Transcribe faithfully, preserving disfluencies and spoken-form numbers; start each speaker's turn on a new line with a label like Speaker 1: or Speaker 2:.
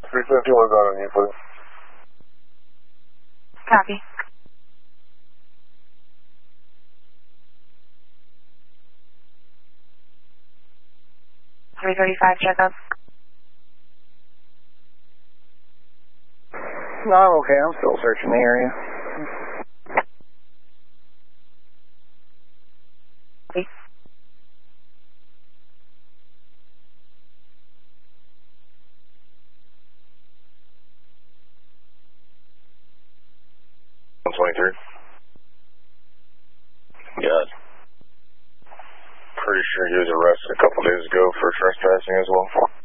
Speaker 1: three fifty, what's out on you, please?
Speaker 2: Copy. three thirty-five checkup.
Speaker 3: No, I'm okay. I'm still searching the area.
Speaker 2: Okay.
Speaker 1: one twenty-three. Yeah. Pretty sure he was arrested a couple days ago for trespassing as well.